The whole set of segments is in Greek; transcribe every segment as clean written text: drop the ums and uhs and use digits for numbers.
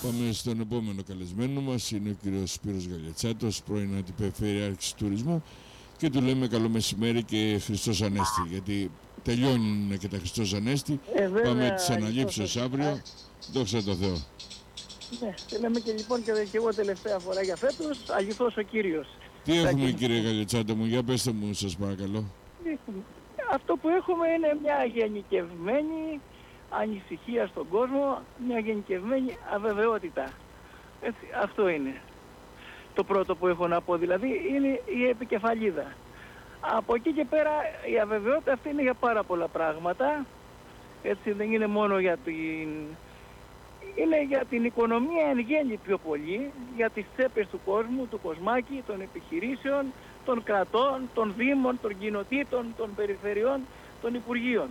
Πάμε στον επόμενο καλεσμένο μας, είναι ο κύριος Σπύρος Γαλιατσάτος, πρώην Αντιπεριφερειάρχης Τουρισμού, και του λέμε καλό μεσημέρι και Χριστός Ανέστη, γιατί τελειώνουν και τα Χριστός Ανέστη. Πάμε τις αναλήψεις αύριο, δόξα τω Θεώ. Ναι, λέμε και λοιπόν και εγώ τελευταία φορά για φέτος, αγιθός ο Κύριος. Τι έχουμε κύριε Γαλιατσάτο μου, για πέστε μου σας παρακαλώ. Αυτό που έχουμε είναι μια γενικευμένη ανησυχία στον κόσμο, μια γενικευμένη αβεβαιότητα. Έτσι, αυτό είναι. Το πρώτο που έχω να πω δηλαδή είναι η επικεφαλίδα. Από εκεί και πέρα η αβεβαιότητα αυτή είναι για πάρα πολλά πράγματα. Έτσι δεν είναι μόνο για την... Είναι για την οικονομία εν γέννη πιο πολύ, για τις τσέπες του κόσμου, του κοσμάκι, των επιχειρήσεων, των κρατών, των δήμων, των κοινοτήτων, των περιφερειών, των υπουργείων.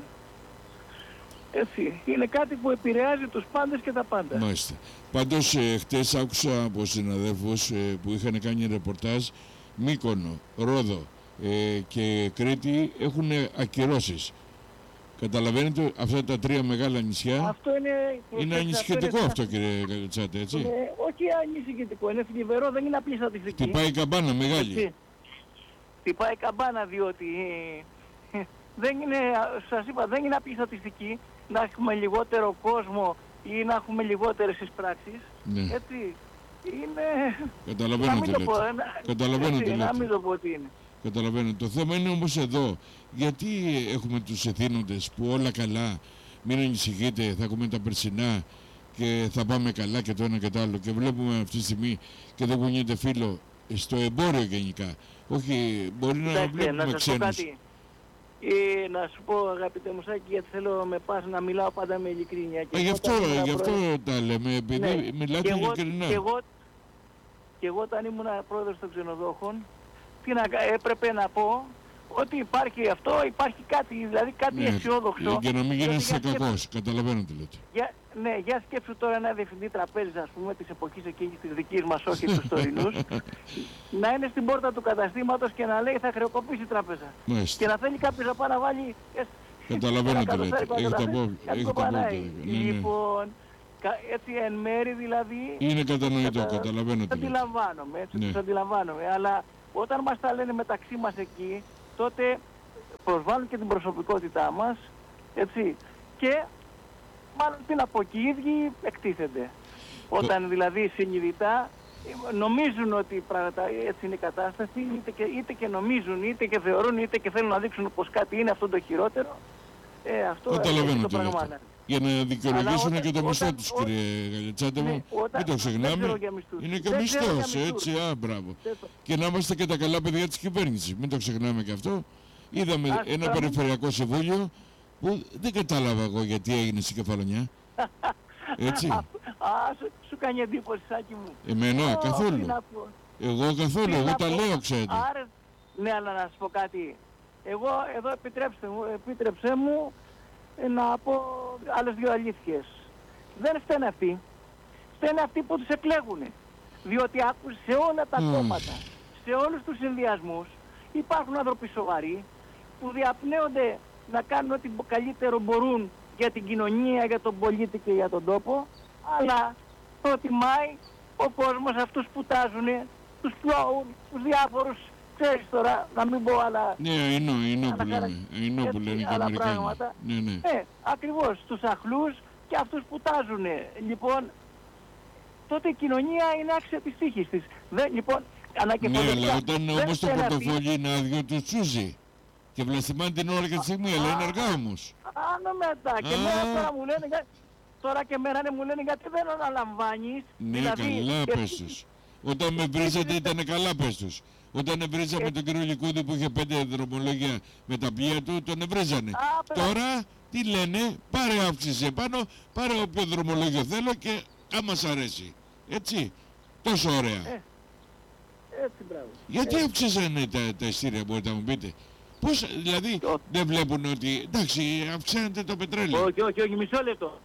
Έτσι, είναι κάτι που επηρεάζει τους πάντες και τα πάντα. Μάλιστα. Πάντως χτες άκουσα από συναδέλφους που είχαν κάνει ρεπορτάζ, Μύκονο, Ρόδο και Κρήτη έχουν ακυρώσεις. Καταλαβαίνετε, αυτά τα τρία μεγάλα νησιά. Αυτό είναι ανησυχητικό αυτό κύριε Γαλιατσάτε, έτσι. Όχι ανησυχητικό, είναι θλιβερό, δεν είναι απλή στατιστική. Χτυπάει η καμπάνα μεγάλη. Χτυπάει η καμπάνα διότι δεν είναι, σας είπα, δεν είναι απλή στατιστική να έχουμε λιγότερο κόσμο ή να έχουμε λιγότερες εισπράξεις. Ναι. Έτσι, είναι... Καταλαβαίνω τι λέτε. Καταλαβαίνω τι λέτε. Να μην το πω τι είναι. Καταλαβαίνω. Το θέμα είναι όμως εδώ, γιατί έχουμε τους εθήνοντες που όλα καλά, μην ανησυχείτε, θα έχουμε τα περσινά και θα πάμε καλά και το ένα και το άλλο, και βλέπουμε αυτή τη στιγμή και δεν κουνιέται φίλο στο εμπόριο γενικά. Όχι, μπορεί να βλέπουμε ξένους. Να σου πω αγαπητέ Μουσάκη, γιατί θέλω με πας να μιλάω πάντα με ειλικρίνεια. Γι' αυτό τα λέμε, επειδή μιλάτε ειλικρινά. Και εγώ όταν ήμουν πρόεδρος των ξενοδόχων, έπρεπε να πω ότι υπάρχει αυτό, υπάρχει κάτι, δηλαδή κάτι αισιόδοξο. Για να μην γίνεσαι κακός, καταλαβαίνω τι λέτε. Ναι, για σκέψου τώρα ένα διευθυντή τραπέζης, ας πούμε, της εποχής εκείνης της δικής μας, όχι τους τωρινούς, να είναι στην πόρτα του καταστήματος και να λέει θα χρεοκοπήσει η τράπεζα. Και να θέλει κάποιος να πάει να βάλει... Καταλαβαίνω τι λέτε, έχετε απόλυτο. Λοιπόν, έτσι εν μέρη δηλαδή... Είναι κατανοητό, καταλαβαίνω τι λέτε. Τους αντιλαμβάνομαι, αλλά όταν μας τα λένε μεταξύ μας εκεί, τότε προσβάλλουν και την προσωπικότητά μας, έτσι, και μάλλον τι να πω, και οι ίδιοι εκτίθενται. Όταν δηλαδή συνειδητά νομίζουν ότι έτσι είναι η κατάσταση, είτε και νομίζουν, είτε και θεωρούν, είτε και θέλουν να δείξουν πως κάτι είναι αυτό το χειρότερο, αυτό καταλαβαίνω τι λέτε. Για να δικαιολογήσουν και το μισθό τους, κύριε Γαλιατσάτε μου, μην το ξεχνάμε, είναι και μισθός, έτσι, μπράβο. Και να είμαστε και τα καλά παιδιά της κυβέρνησης, μην το ξεχνάμε και αυτό. Είδαμε ένα περιφερειακό συμβούλιο που δεν κατάλαβα εγώ γιατί έγινε στην Κεφαλονιά. Έτσι. Σου κάνει εντύπωση, Σάκη μου. Εμένα, καθόλου. Εγώ καθόλου, εγώ τα λέω, ξέρετε. Ναι, αλλά να σας πω κάτι. Εγώ εδώ επίτρεψέ μου να πω άλλες δύο αλήθειες. Δεν φταίνε αυτοί. Φταίνε αυτοί που τους εκλέγουν. Διότι σε όλα τα κόμματα, σε όλους τους συνδυασμούς, υπάρχουν άνθρωποι σοβαροί που διαπνέονται να κάνουν ό,τι καλύτερο μπορούν για την κοινωνία, για τον πολίτη και για τον τόπο, αλλά προτιμάει ο κόσμος αυτούς που τάζουν, τους πλώουν, τους διάφορους, ξέρεις τώρα, να μην πω άλλα... Ναι, είναι που λένε και Αμερικάνοι. Ναι, ακριβώς, τους αχλούς και αυτούς που τάζουν. Λοιπόν, τότε η κοινωνία είναι άξια της τύχης της. Λοιπόν, ναι, αλλά όταν όμως το πορτοφόλι είναι άδειο, τους τσούζει. Και βλαστημάνε την ώρα και τη στιγμή, αλλά είναι αργά όμως. Άνω μετά. Και μέρα τώρα μου λένε, τώρα και μέρα μου λένε γιατί δεν αναλαμβάνεις. Ναι, καλά πες τους. Όταν με βρίζατε ήταν καλά πες τους. Όταν ευρίζαμε τον κύριο Λικούδη που είχε 5 δρομολόγια με τα πλοία του, τον ευρίζανε. Τώρα τι λένε, πάρε αύξηση επάνω, πάρε όποιο δρομολόγιο θέλω και άμα σ' αρέσει. Έτσι, τόσο ωραία. Έτσι, μπράβο. Γιατί αύξησαν τα ειστήρια, μπορείτε να μου πείτε. Πώς, δηλαδή, δεν βλέπουν ότι, εντάξει, αυξάνεται το πετρέλαιο. Όχι, μισό λεπτό.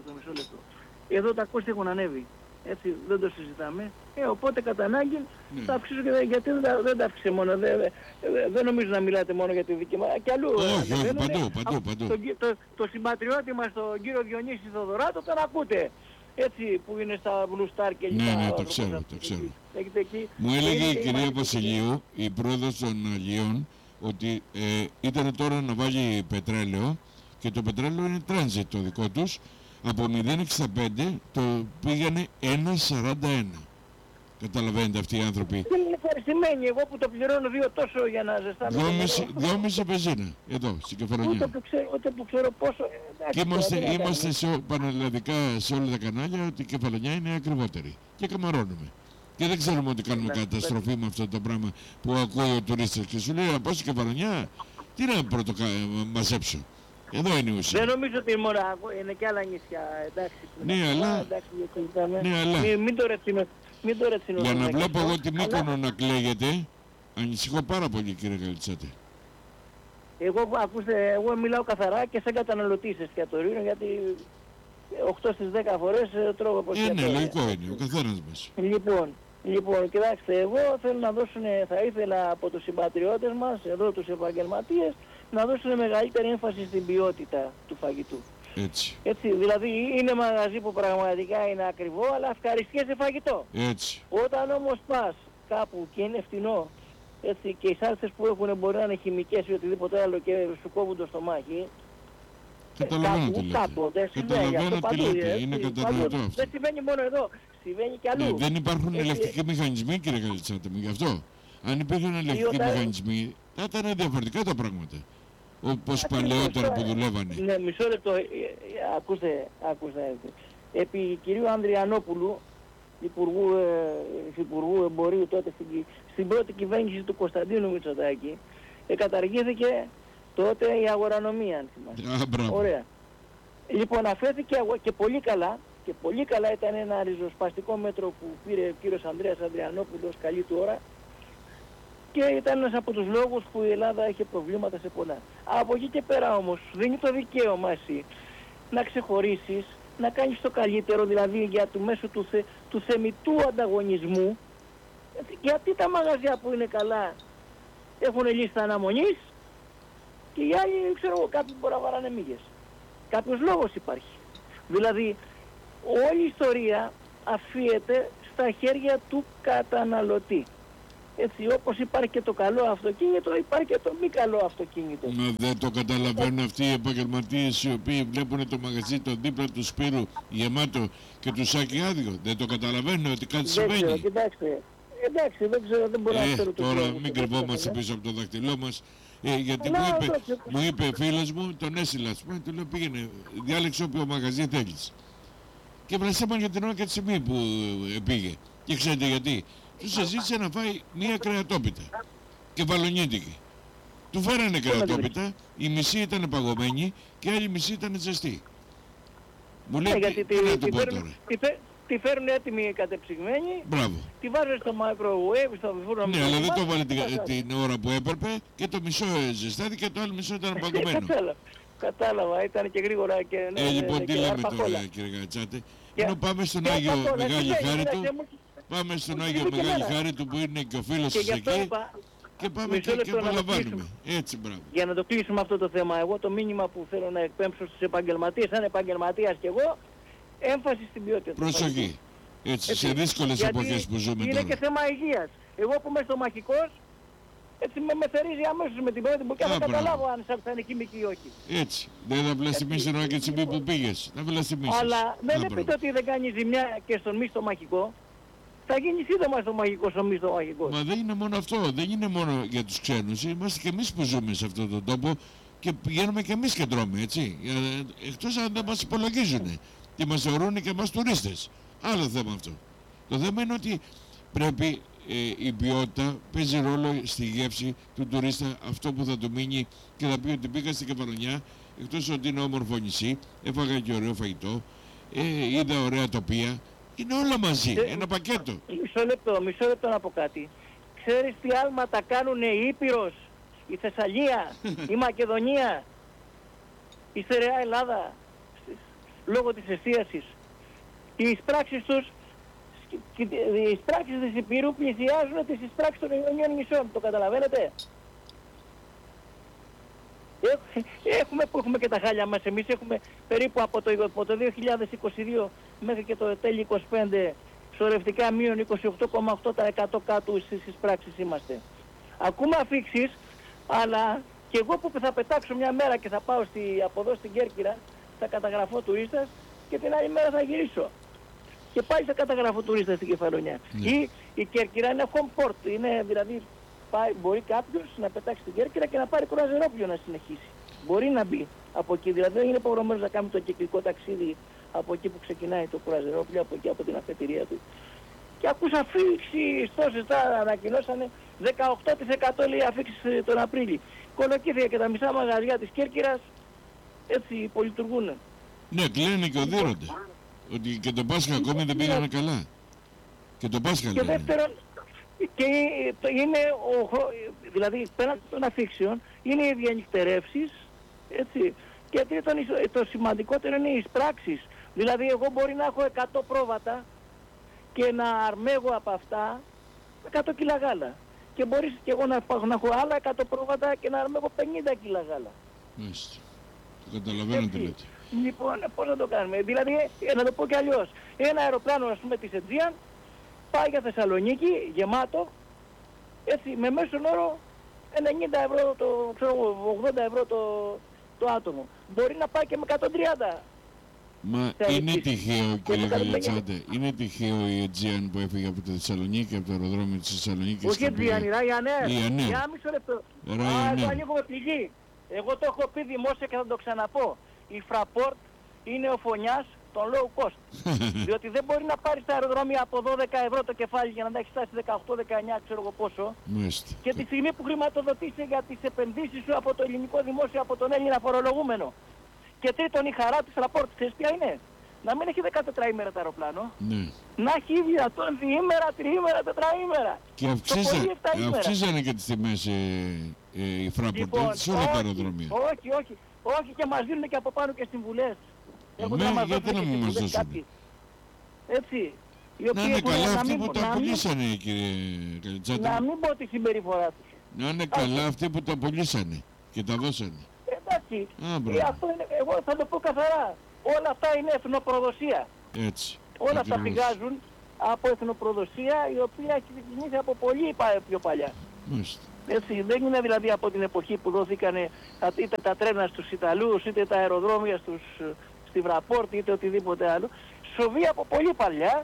Εδώ τα κόστη έχουν ανέβει. Έτσι, δεν το συζητάμε. Οπότε κατά ανάγκη θα αυξήσω γιατί δεν τα αύξησε μόνο. Δεν νομίζω να μιλάτε μόνο για τη δική μας. Και αλλού. Όχι, παντού. Το συμπατριώτη μας, τον κύριο Διονύση Θοδωράτο, τον ακούτε. έτσι που είναι στα Blue Star και λοιπά. Ναι, το ξέρω. Μου έλεγε η κυρία Βασιλείου, η πρόεδρος των Αγίων, ότι ήταν τώρα να βάλει πετρέλαιο και το πετρέλαιο είναι transit το δικό τους, από 0,65 το πήγανε 1,41. Καταλαβαίνετε αυτοί οι άνθρωποι. Δεν είναι ευχαριστημένοι, εγώ που το πληρώνω 2 τόσο για να ζεστάνω. 2,5 βενζίνα, εδώ, στην Κεφαλονιά. Ούτε που ξέρω πόσο. Και είμαστε πανελλαδικά σε όλα τα κανάλια ότι η Κεφαλονιά είναι ακριβότερη. Και καμαρώνουμε. Και δεν ξέρουμε ότι κάνουμε καταστροφή με αυτό το πράγμα που ακούει ο τουρίστας και σου λέει να πάω στην Κεφαλονιά, τι να πρώτο μαζέψω. Εδώ είναι η ουσία. Δεν νομίζω ότι μόνο είναι και άλλα νησιά, εντάξει. Ναι, αλλά μην το ρετσινούμε. Για να βλέπω εγώ τη Μύκονο να κλαίγεται, ανησυχώ πάρα πολύ, κύριε Καλιτσάτη. Εγώ μιλάω καθαρά και σαν καταναλωτής εστιατορίων, γιατί 8 στις 10 φορές τρώω από εστιατόρια. Ναι, λογικό είναι, ο καθένας μας. Λοιπόν, κοιτάξτε, εγώ θέλω να θα ήθελα από τους συμπατριώτες μας, εδώ τους επαγγελματίες, να δώσουν μεγαλύτερη έμφαση στην ποιότητα του φαγητού. Έτσι, δηλαδή είναι μαγαζί που πραγματικά είναι ακριβό, αλλά ευχαριστιέσαι φαγητό. Έτσι. Όταν όμως πας κάπου και είναι φτηνό, έτσι, και οι σάλτσες που έχουν μπορεί να είναι χημικές ή οτιδήποτε άλλο και σου κόβουν το στομάχι, καταλαβαίνω τι λέτε. Δεν συμβαίνει αυτό παντού. Είναι κατανοητό αυτό. Δεν συμβαίνει μόνο εδώ, συμβαίνει και αλλού. Δεν υπάρχουν ελεκτικοί μηχανισμοί, κύριε Καλιτσάτη μου, γι' αυτό. Αν υπήρχαν ελεκτικοί μηχανισμοί, θα ήταν διαφορετικά τα πράγματα. Όπως παλαιότερα που δουλεύανε. Ναι, μισό λεπτό, ακούστε. Επί κυρίου Ανδριανόπουλου, Υπουργού Εμπορίου τότε στην πρώτη κυβέρνηση του Κωνσταντίνου Μητσοτάκη, καταργήθηκε τότε η αγορανομία, αν θυμάστε. Ωραία. Λοιπόν, αφέθηκε και πολύ καλά ήταν ένα ριζοσπαστικό μέτρο που πήρε ο κύριος Ανδρέας Ανδριανόπουλος, καλή του ώρα, και ήταν ένας από τους λόγους που η Ελλάδα είχε προβλήματα σε πολλά. Από εκεί και πέρα όμως σου δίνει το δικαίωμα εσύ να ξεχωρίσεις, να κάνεις το καλύτερο, δηλαδή για το μέσο του θεμιτού ανταγωνισμού, γιατί τα μαγαζιά που είναι καλά έχουν λίστα αναμονής και οι άλλοι, ξέρω εγώ, κάποιοι μπορεί να βαράνε μύγες. Κάποιος λόγος υπάρχει. Δηλαδή όλη η ιστορία αφίεται στα χέρια του καταναλωτή. Έτσι, όπως υπάρχει και το καλό αυτοκίνητο, υπάρχει και το μη καλό αυτοκίνητο. Μα δεν το καταλαβαίνουν αυτοί οι επαγγελματίες οι οποίοι βλέπουν το μαγαζί το δίπλα του Σπύρου γεμάτο και του σάκι άδειο. Δεν το καταλαβαίνουν ότι κάτι συμβαίνει. Κοιτάξτε, εντάξει, δεν ξέρω, δεν μπορώ να ξέρω το τώρα μην κρυβόμαστε πίσω από το δάχτυλό μας. Γιατί μου είπε φίλος μου, τον Έσυλα, του λέω πήγαινε, διάλεξε όποιο μαγαζί θέλεις. Και βρασέμα για την ώρα και τη στιγμή που πήγε. Και ξέρετε γιατί. Του ζήτησε να φάει μία κρεατόπιτα και βαλονίτικη. Του φέρανε κρεατόπιτα, η μισή ήταν παγωμένη και η άλλη μισή ήταν ζεστή. Μου λέει τι να του πω τώρα. Τη φέρουν έτοιμη κατεψυγμένη, μπράβο. Τη βάζουν στο microwave, στο φούρνο. Ναι, αλλά δεν το βάλε την ώρα που έπρεπε και το μισό ζεστάθηκε και το άλλο μισό ήταν παγωμένο. Κατάλαβα, ήταν και γρήγορα και... Λοιπόν, τι λέμε τώρα, κύριε Καλιτσάτη. Ενώ πάμε στον Άγιο Μεγάλη Χάρη του. Πάμε στον Άγιο Μεγάλη Χάρη του που είναι και ο φίλος της εκεί και πάμε και απολαμβάνουμε. Έτσι, μπράβο. Για να το κλείσουμε αυτό το θέμα, εγώ το μήνυμα που θέλω να εκπέμψω στους επαγγελματίες, σαν επαγγελματίας κι εγώ, έμφαση στην ποιότητα. Προσοχή. Έτσι, σε δύσκολες εποχές που ζούμε τώρα. Είναι και θέμα υγείας. Εγώ που είμαι στομαχικός, έτσι με θερίζει αμέσως με την πρώτη μου και θα καταλάβω αν θα είναι χημική ή όχι. Έτσι. Δεν θα βλαστημίσει ενώ και τσιμπή που πήγες. Θα βλαστημίσεις. Αλλά δεν πείτε ότι δεν κάνει ζημιά και στον μη στομαχικό. Θα γίνει σύντομα στομαχικός ο μη στομαχικός. Μα δεν είναι μόνο αυτό. Δεν είναι μόνο για τους ξένους. Είμαστε και εμείς που ζούμε σε αυτόν τον τόπο και πηγαίνουμε και εμείς και τρώμε, έτσι. Εκτός αν δεν μας υπολογίζουν και μας θεωρούν και εμάς τουρίστες. Άλλο θέμα αυτό. Το θέμα είναι ότι πρέπει η ποιότητα παίζει ρόλο στη γεύση του τουρίστα, αυτό που θα του μείνει και θα πει ότι πήγα στην Κεφαλονιά, εκτός ότι είναι όμορφο νησί, έφαγα και ωραίο φαγητό, είδα ωραία τοπία, είναι όλα μαζί, ένα πακέτο. Μισό λεπτό να πω κάτι. Ξέρεις τι άλματα κάνουν η Ήπειρος, η Θεσσαλία, η Μακεδονία, η στερεά Ελλάδα, λόγω της εστίασης. Οι πράξεις τους, οι πράξεις της Υπήρου πλησιάζουν τις πράξεις των Ιωνίων νησών, το καταλαβαίνετε. Έχουμε και τα χάλια μας, εμείς έχουμε περίπου από το 2022 μέχρι και το τέλη 25 σωρευτικά μείον 28,8% κάτω στις πράξεις είμαστε. Ακούμε αφήξεις, αλλά και εγώ που θα πετάξω μια μέρα και θα πάω από εδώ στην Κέρκυρα, θα καταγραφώ τουρίστας και την άλλη μέρα θα γυρίσω. Και πάλι θα καταγραφώ τουρίστας στην Κεφαλονιά. Ή η Κέρκυρα είναι home port, είναι δηλαδή μπορεί κάποιος να πετάξει στην Κέρκυρα και να πάρει κρουαζιερόπλοιο να συνεχίσει. Μπορεί να μπει από εκεί, δηλαδή δεν είναι υποχρεωμένος να κάνει το κυκλικό ταξίδι από εκεί που ξεκινάει το κρουαζιερόπλοιο, από εκεί από την αφετηρία του. Και ακούσα αφήξεις τόσες, τα ανακοινώσανε 18% λέει αφήξεις τον Απρίλη. Κολοκύθια και τα μισά μαγαζιά της Κέρκυρας έτσι υπολειτουργούν. Ναι, κλαίνε και οδύρονται. Ότι και το Πάσχα ακόμη δεν πήγανε καλά. Και το Πάσχα και δεύτερον, και είναι δηλαδή πέραν των αφήξεων, είναι οι διανυκτερεύσεις, έτσι. Και τρίτον, το σημαντικότερο είναι οι εισπράξεις. Δηλαδή εγώ μπορεί να έχω 100 πρόβατα και να αρμέγω από αυτά 100 κιλά γάλα. Και μπορείς και εγώ να έχω άλλα 100 πρόβατα και να αρμέγω 50 κιλά γάλα. Μάλιστα. Το καταλαβαίνω τι λέτε. Λοιπόν, πώς να το κάνουμε. Δηλαδή, να το πω κι αλλιώς. Ένα αεροπλάνο, ας πούμε, της Aegean πάει για Θεσσαλονίκη, γεμάτο, έτσι, με μέσον όρο 90 ευρώ, 80 ευρώ το άτομο. Μπορεί να πάει και με 130. Μα είναι τυχαίο, κύριε Καλιατσάντε, είναι τυχαίο η Aegean που έφυγε από τη Θεσσαλονίκη, από το αεροδρόμιο της Θεσσαλονίκης? Όχι Aegean, η Ryanair. Ryanair. Για μισό λεπτό. Εδώ ανοίγουμε πληγή. Εγώ το έχω πει δημόσια και θα το ξαναπώ. Η Fraport είναι ο φωνιάς των low cost. Διότι δεν μπορεί να πάρει τα αεροδρόμια από 12 ευρώ το κεφάλι για να τα έχει φτάσει 18-19 ξέρω εγώ πόσο. Μάλιστα. Και τη στιγμή που χρηματοδοτήσει για τις επενδύσεις σου από το ελληνικό δημόσιο, από τον Έλληνα φορολογούμενο. Και τρίτον, η χαρά της Fraport, ξέρεις ποια είναι? Να μην έχει 14 ημέρα το αεροπλάνο. Ναι. Να έχει δυνατόν διήμερα, τριήμερα, τετραήμερα. Και αυξήσανε και τις τιμές η Fraport, λοιπόν, σε όλα τα αεροδρόμια. Όχι, και μας δίνουν και από πάνω και συμβουλές. Γιατί να μην μας δώσουν? Έτσι. Να είναι καλά αυτοί που τα πουλήσανε, κύριε Καλιατσάντε. Να μην πω τη συμπεριφορά τους. Να είναι καλά αυτοί που τα πουλήσανε και τα δώσανε. Εντάξει. Αυτό είναι, εγώ θα το πω καθαρά. Όλα αυτά είναι εθνοπροδοσία. Έτσι. Όλα αυτά πηγάζουν από εθνοπροδοσία, η οποία έχει ξεκινήσει από πολύ πιο παλιά. Μάλιστα. Έτσι, δεν είναι δηλαδή από την εποχή που δόθηκαν είτε τα τρένα στους Ιταλούς, είτε τα αεροδρόμια στη Fraport, είτε οτιδήποτε άλλο. Σοβεί από πολύ παλιά